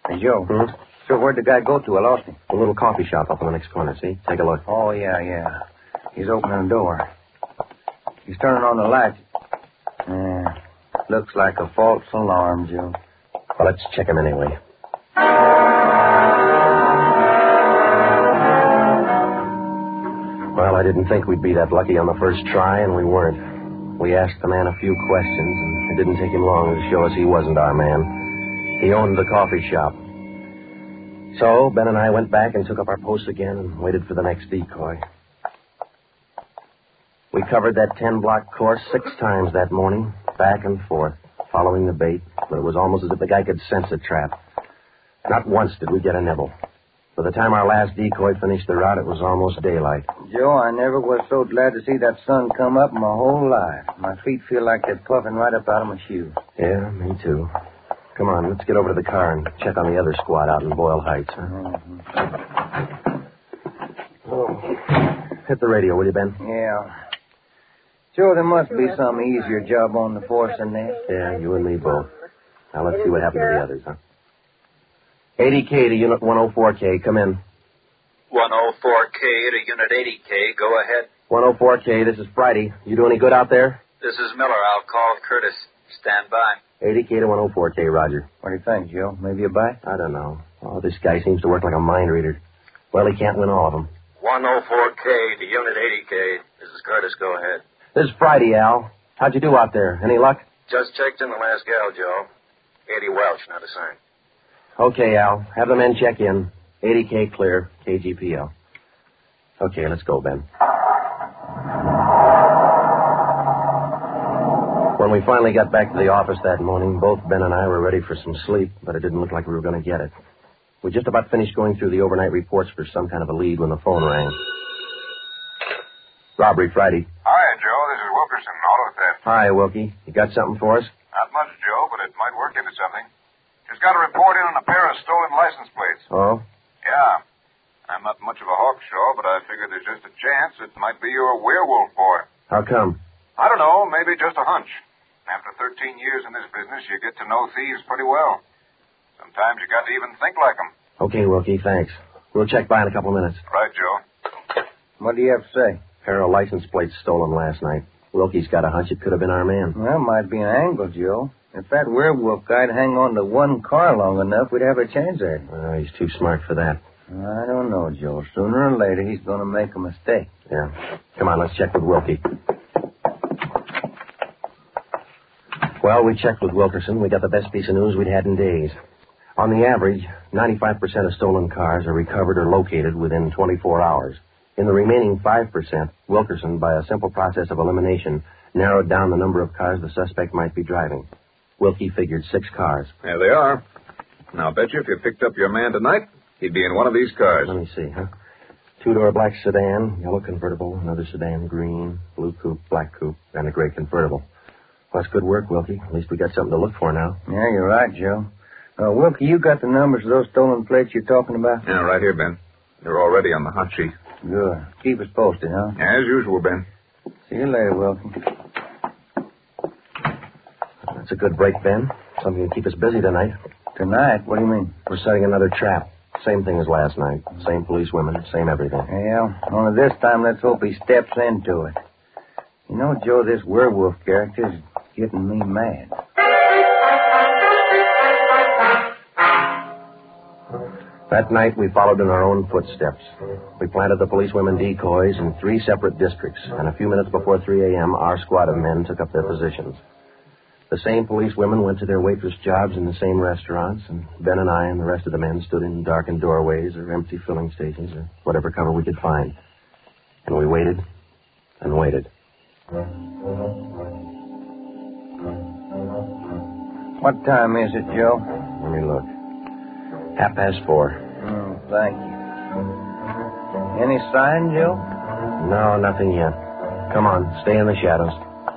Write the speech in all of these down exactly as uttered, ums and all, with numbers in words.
Hey, Joe. Hmm? So where'd the guy go to? I lost him. A little coffee shop up in the next corner, see? Take a look. Oh, yeah, yeah. He's opening the door. He's turning on the lights. Yeah. Looks like a false alarm, Joe. Well, let's check him anyway. Well, I didn't think we'd be that lucky on the first try, and we weren't. We asked the man a few questions, and it didn't take him long to show us he wasn't our man. He owned the coffee shop. So, Ben and I went back and took up our posts again and waited for the next decoy. We covered that ten-block course six times that morning, back and forth, following the bait, but it was almost as if the guy could sense a trap. Not once did we get a nibble. By the time our last decoy finished the route, it was almost daylight. Joe, I never was so glad to see that sun come up in my whole life. My feet feel like they're puffing right up out of my shoes. Yeah, me too. Come on, let's get over to the car and check on the other squad out in Boyle Heights. Huh? Mm-hmm. Oh. Hit the radio, will you, Ben? Yeah. Joe, there must be some easier job on the force than this. Yeah, you and me both. Now let's see what happened to the others, huh? eighty K to Unit one oh four K. Come in. one oh four K to Unit eighty K. Go ahead. one oh four K, this is Friday. You do any good out there? This is Miller. I'll call Curtis. Stand by. eighty K to one oh four K, Roger. What do you think, Joe? Maybe a bite? I don't know. Oh, this guy seems to work like a mind reader. Well, he can't win all of them. one oh four K to Unit eighty K. This is Curtis. Go ahead. This is Friday, Al. How'd you do out there? Any luck? Just checked in the last gal, Joe. Eddie Welch, not a sign. Okay, Al. Have the men check in. eighty K clear. K G P L. Okay, let's go, Ben. When we finally got back to the office that morning, both Ben and I were ready for some sleep, but it didn't look like we were going to get it. We just about finished going through the overnight reports for some kind of a lead when the phone rang. Robbery Friday. Hi, Joe. This is Wilkerson, auto theft. Hi, Wilkie. You got something for us? Not much, Joe, but it might work into something. Just got a report in on a pair of stolen license plates. Oh? Yeah. I'm not much of a hawkshaw, but I figure there's just a chance it might be your werewolf boy. How come? I don't know. Maybe just a hunch. After thirteen years in this business, you get to know thieves pretty well. Sometimes you got to even think like them. Okay, Wilkie, thanks. We'll check by in a couple of minutes. Right, Joe. What do you have to say? Pair of license plates stolen last night. Wilkie's got a hunch it could have been our man. Well, might be an angle, Joe. If that werewolf guy'd hang on to one car long enough, we'd have a chance at it. Uh, he's too smart for that. I don't know, Joe. Sooner or later, he's going to make a mistake. Yeah. Come on, let's check with Wilkie. Well, we checked with Wilkerson. We got the best piece of news we'd had in days. On the average, ninety-five percent of stolen cars are recovered or located within twenty-four hours. In the remaining five percent, Wilkerson, by a simple process of elimination, narrowed down the number of cars the suspect might be driving. Wilkie figured six cars. There they are. Now, I'll bet you if you picked up your man tonight, he'd be in one of these cars. Let me see, huh? Two-door black sedan, yellow convertible, another sedan, green, blue coupe, black coupe, and a gray convertible. Well, that's good work, Wilkie. At least we got something to look for now. Yeah, you're right, Joe. Uh, Wilkie, you got the numbers of those stolen plates you're talking about? Yeah, right here, Ben. They're already on the hot sheet. Good. Keep us posted, huh? As usual, Ben. See you later, Wilkie. That's a good break, Ben. Something to keep us busy tonight. Tonight? What do you mean? We're setting another trap. Same thing as last night. Same police women, same everything. Yeah, only this time let's hope he steps into it. You know, Joe, this werewolf character's getting me mad. That night, we followed in our own footsteps. We planted the policewomen decoys in three separate districts, and a few minutes before three a.m., our squad of men took up their positions. The same policewomen went to their waitress jobs in the same restaurants, and Ben and I and the rest of the men stood in darkened doorways or empty filling stations or whatever cover we could find. And we waited and waited. What time is it, Joe? Let me look. Half past four. Oh, thank you. Any sign, Joe? No, nothing yet. Come on, stay in the shadows.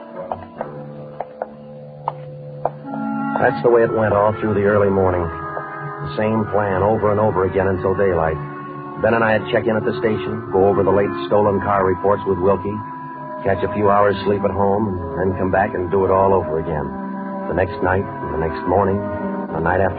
That's the way it went all through the early morning. The same plan over and over again until daylight. Ben and I had check in at the station, go over the late stolen car reports with Wilkie, catch a few hours sleep at home, and then come back and do it all over again. The next night, and the next morning, the night after